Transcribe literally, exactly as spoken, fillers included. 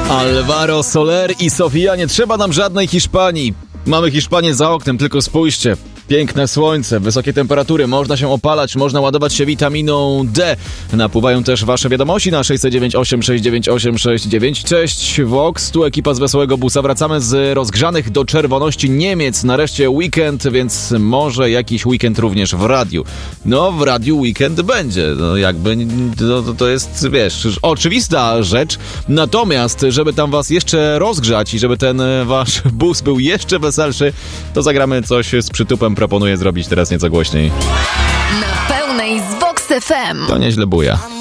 Alvaro Soler i Sofia, nie trzeba nam żadnej Hiszpanii. Mamy Hiszpanię za oknem, tylko spójrzcie. Piękne słońce, wysokie temperatury, można się opalać, można ładować się witaminą D. Napływają też wasze wiadomości na sześć zero dziewięć osiem sześć dziewięć osiem sześć dziewięć. Cześć Vox, tu ekipa z Wesołego Busa. Wracamy z rozgrzanych do czerwoności Niemiec. Nareszcie weekend, więc może jakiś weekend również w radiu. No, w radiu weekend będzie. No, jakby no, to, to jest, wiesz, oczywista rzecz. Natomiast, żeby tam was jeszcze rozgrzać i żeby ten wasz bus był jeszcze weselszy, to zagramy coś z przytupem. Proponuję zrobić teraz nieco głośniej. Na pełnej z Vox F M. To nieźle buja.